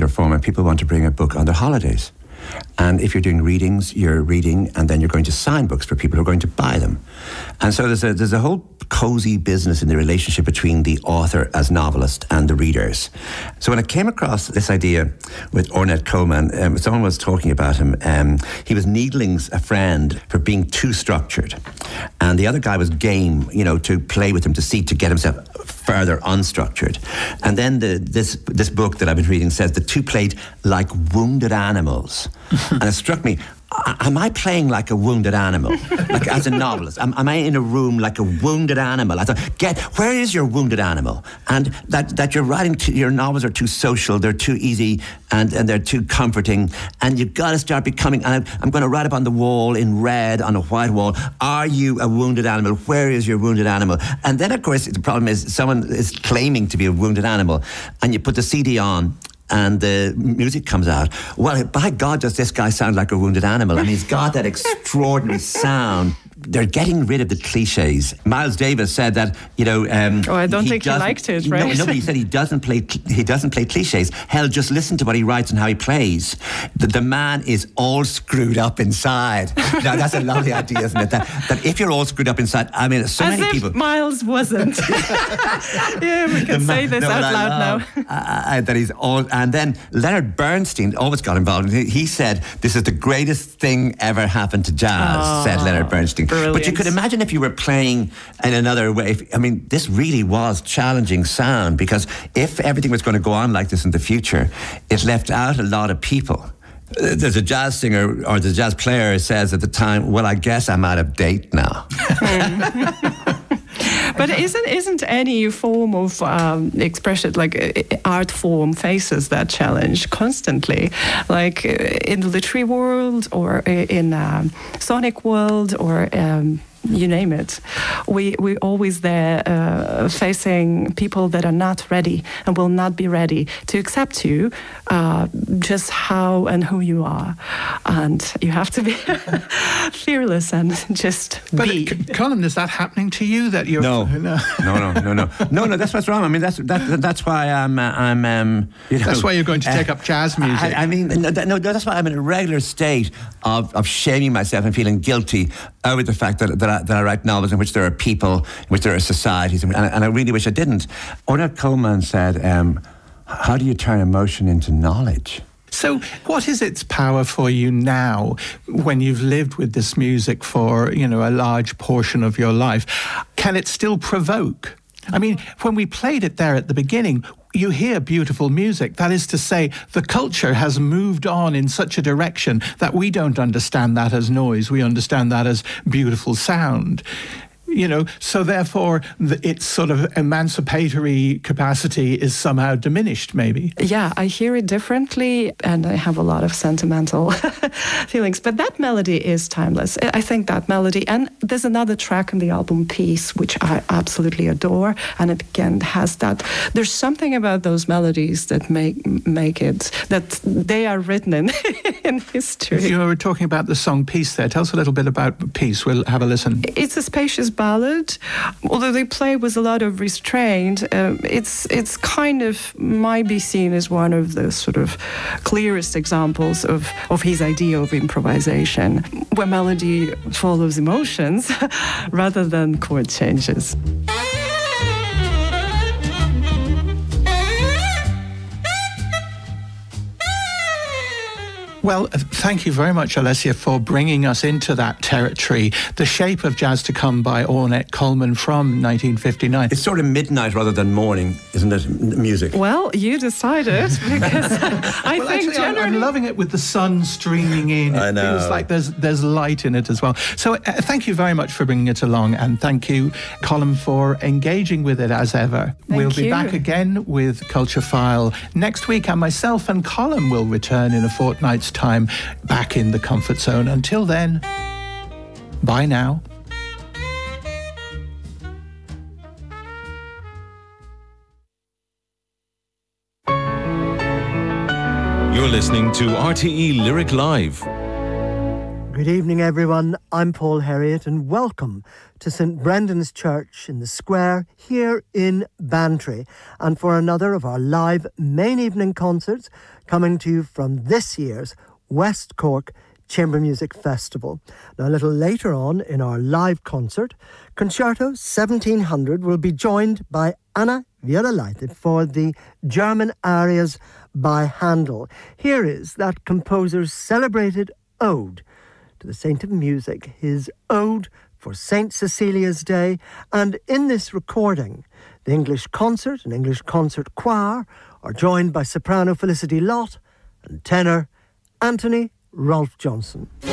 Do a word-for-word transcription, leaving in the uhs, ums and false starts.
form, and people want to bring a book on their holidays. And if you're doing readings, you're reading, and then you're going to sign books for people who are going to buy them. And so there's a there's a whole cozy business in the relationship between the author as novelist and the readers. So when I came across this idea with Ornette Coleman, um, someone was talking about him. Um, he was needling a friend for being too structured, and the other guy was game, you know, to play with him to see to get himself further unstructured. And then the, this this book that I've been reading says the two played like wounded animals. And it struck me, am I playing like a wounded animal? Like as a novelist, am, am I in a room like a wounded animal? I thought, get, where is your wounded animal? And that, that you're writing, to, your novels are too social, they're too easy, and, and they're too comforting, and you've got to start becoming, and I'm, I'm going to write up on the wall in red, on a white wall, are you a wounded animal? Where is your wounded animal? And then, of course, the problem is someone is claiming to be a wounded animal, and you put the C D on, and the music comes out. Well, by God, does this guy sound like a wounded animal? I mean, he's got that extraordinary sound. They're getting rid of the cliches. Miles Davis said that, you know... Um, oh, I don't he think he liked it, right? No, no, but he said he doesn't play he doesn't play cliches. Hell, just listen to what he writes and how he plays. The, the man is all screwed up inside. Now, that's a lovely idea, isn't it? That, that if you're all screwed up inside, I mean, so As many if people... Miles wasn't. Yeah, we can say this no, out loud now. uh, that he's all... And then Leonard Bernstein always got involved. He, he said, this is the greatest thing ever happened to jazz, oh, said Leonard Bernstein. Brilliant. But you could imagine if you were playing in another way. If, I mean, this really was challenging sound, because if everything was going to go on like this in the future, it left out a lot of people. There's a jazz singer, or the jazz player says at the time, well, I guess I'm out of date now. But isn't isn't any form of um, expression, like uh, art form, faces that challenge constantly? Like uh, in the literary world, or in um, sonic world, or um, you name it. We we always there uh, facing people that are not ready and will not be ready to accept you uh, just how and who you are, and you have to be fearless and just but be. C- Colm, is that happening to you? That you're no, no, no, no, no, no, no, no. That's what's wrong. I mean, that's that, that's why I'm uh, I'm. Um, you know, that's why you're going to take uh, up jazz music. I, I mean, no, no, that's why I'm in a regular state of of shaming myself and feeling guilty over the fact that that. I, that I write novels in which there are people, in which there are societies, and, and I really wish I didn't. Ornette Coleman said, um, how do you turn emotion into knowledge? So what is its power for you now, when you've lived with this music for, you know, a large portion of your life? Can it still provoke? I mean, when we played it there at the beginning, you hear beautiful music. That is to say, the culture has moved on in such a direction that we don't understand that as noise. We understand that as beautiful sound. You know, so therefore, the, its sort of emancipatory capacity is somehow diminished, maybe. Yeah, I hear it differently, and I have a lot of sentimental feelings. But that melody is timeless. I think that melody, and there's another track in the album, Peace, which I absolutely adore, and it again has that. There's something about those melodies that make make it that they are written in in history. You were talking about the song Peace there. Tell us a little bit about Peace. We'll have a listen. It's a spacious ballad, although they play with a lot of restraint. Uh, it's it's kind of might be seen as one of the sort of clearest examples of, of his idea of improvisation, where melody follows emotions rather than chord changes. Well, thank you very much, Alessia, for bringing us into that territory. The Shape of Jazz to Come by Ornette Coleman from nineteen fifty-nine. It's sort of midnight rather than morning, isn't it, music? Well, you decided, because I well, think actually, generally... I'm loving it with the sun streaming in. It I know. feels like there's there's light in it as well. So uh, thank you very much for bringing it along, and thank you, Colm, for engaging with it as ever. Thank we'll be you. back again with Culture File next week, and myself and Colm will return in a fortnight's time back in the comfort zone. Until then, bye now. You're listening to R T E Lyric Live. Good evening, everyone. I'm Paul Herriot, and welcome to St Brendan's Church in the Square here in Bantry, and for another of our live main evening concerts coming to you from this year's West Cork Chamber Music Festival. Now, a little later on in our live concert, Concerto seventeen hundred will be joined by Anna Violalaite for the German arias by Handel. Here is that composer's celebrated ode to the Saint of Music, his ode for Saint Cecilia's Day. And in this recording, the English Concert and English Concert Choir are joined by soprano Felicity Lott and tenor Anthony Rolfe Johnson.